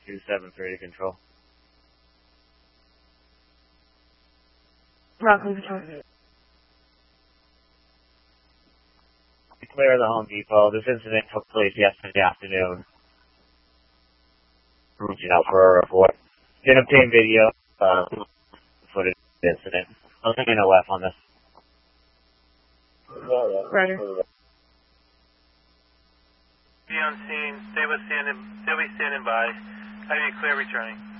273 to control. Rockland Control. Clear the Home Depot. This incident took place yesterday afternoon. Reaching out for a report. Didn't obtain video footage of the incident. I'll take an OF on this. Roger. Be on scene. Stay with standing. Still be standing by. Have you clear returning?